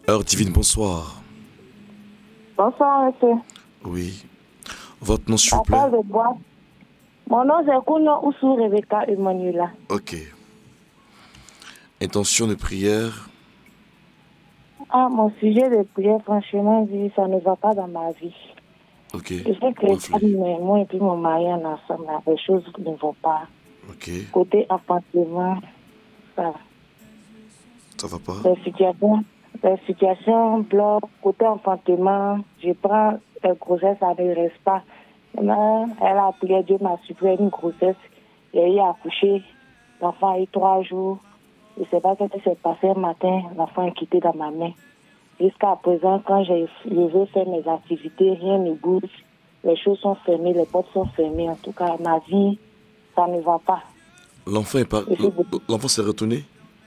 Heure divine, bonsoir. Bonsoir, monsieur. Oui. Votre nom, s'il vous plaît? Appel de bois. Mon nom, c'est Kuno Oussou Rebecca Emmanuela. Ok. Intention de prière. Mon sujet de prière, franchement, ça ne va pas dans ma vie. Ok. Je sais que les femmes, moi et puis mon mari, ensemble, les choses ne vont pas. Ok. Côté enfantement, ça. Ça va pas? Les situations bloquent. Côté enfantement, je prends la grossesse, ça ne reste pas. Maintenant, elle a prié, Dieu m'a supplé une grossesse. J'ai eu accouché. L'enfant a eu 3 jours. Je ne sais pas ce qui s'est passé un matin. L'enfant est quitté dans ma main. Jusqu'à présent, quand je veux faire mes activités, rien ne bouge. Les choses sont fermées, les portes sont fermées. En tout cas, ma vie, ça ne va pas. L'enfant s'est retourné?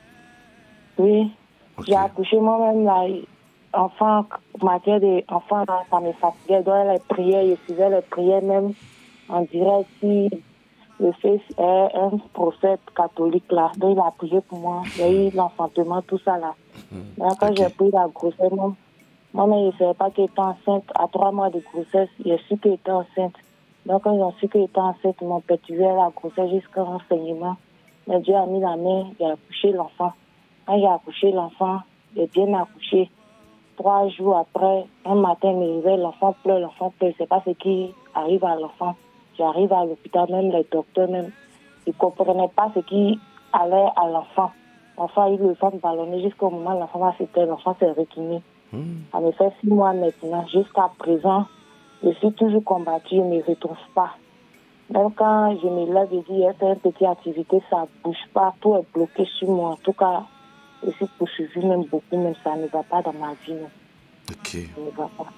Oui. Okay. J'ai accouché moi-même là. Enfant, matière d'enfant, ça me fatiguait. Donc, les prières, je suivais les prières même. On dirait si le fils est un prophète catholique là. Donc, il a prié pour moi. Il y a eu l'enfantement, tout ça là. Donc, quand j'ai pris la grossesse, moi-même, je ne savais pas qu'elle était enceinte. À 3 mois de grossesse, j'ai su qu'elle était enceinte. Donc, quand ils ont su qu'elle était enceinte, ils m'ont perturbé la grossesse jusqu'à renseignement. Mais Dieu a mis la main, il a accouché l'enfant. Quand j'ai accouché l'enfant, j'ai bien accouché. 3 jours après, un matin, il me réveille, l'enfant pleure. Je ne sais pas ce qui arrive à l'enfant. J'arrive à l'hôpital, même les docteurs, même, ils ne comprenaient pas ce qui allait à l'enfant. L'enfant a eu le ventre ballonné jusqu'au moment où l'enfant va s'éteindre, l'enfant s'est retourné. Ça me fait 6 mois maintenant. Jusqu'à présent, je suis toujours combattue, je ne me retrouve pas. Même quand je me lève et dis, il y a une petite activité, ça ne bouge pas, tout est bloqué sur moi. En tout cas, je suis poursuivie même beaucoup, même ça ne va pas dans ma vie. Ok. Ça ne va pas.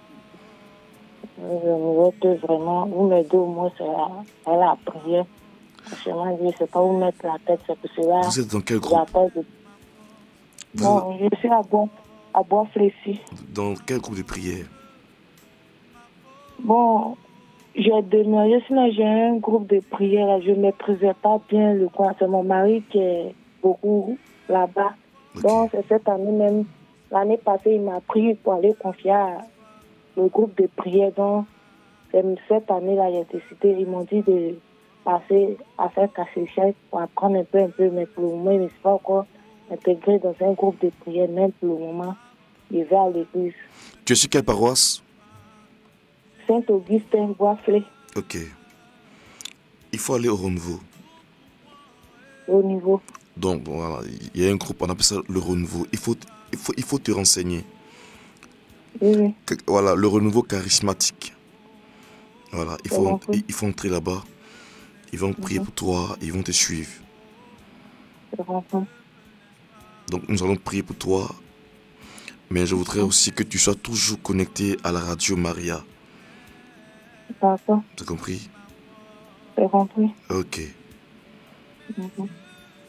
Je me que vraiment, vous m'aidez au moins à la prière. Franchement, je ne sais pas où mettre la tête, c'est pour cela. Vous êtes dans quel groupe? Bon, je suis à Bois-Flécy. Dans quel groupe de prière? Bon, j'ai demandé, sinon j'ai un groupe de prière, je ne maîtrisais pas bien le coin. C'est mon mari qui est beaucoup là-bas. Okay. Donc, c'est cette année même, l'année passée, il m'a pris pour aller confier à le groupe de prière. Donc, cette année-là, j'ai décidé, ils m'ont dit de passer à faire catéchèse pour apprendre un peu, mais pour le moment, je ne suis pas encore intégré dans un groupe de prière, même pour le moment, je vais à l'église. Tu es sur quelle paroisse? Saint-Augustin, Bois-Flé. Ok. Il faut aller au renouveau. Au niveau. Donc, voilà, il y a un groupe, on appelle ça le renouveau. Il faut te renseigner. Oui. Voilà, le renouveau charismatique. Voilà, il faut entrer là-bas. Ils vont prier pour toi, ils vont te suivre. Donc, nous allons prier pour toi. Mais je voudrais aussi que tu sois toujours connecté à la radio Maria. D'accord. Tu as compris? J'ai compris. Ok.